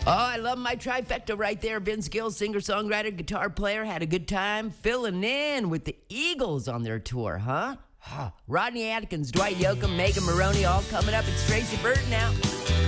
I love my trifecta right there. Vince Gill, singer-songwriter, guitar player, had a good time filling in with the Eagles on their tour, huh? Rodney Atkins, Dwight Yoakam, Megan Maroney, all coming up. It's Tracy Burton now.